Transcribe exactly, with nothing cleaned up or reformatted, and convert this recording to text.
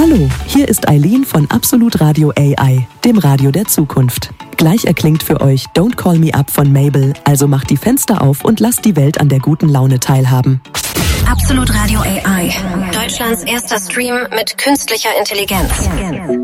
Hallo, hier ist Eileen von Absolut Radio A I, dem Radio der Zukunft. Gleich erklingt für euch Don't Call Me Up von Mabel, also macht die Fenster auf und lasst die Welt an der guten Laune teilhaben. Absolut Radio A I, Deutschlands erster Stream mit künstlicher Intelligenz.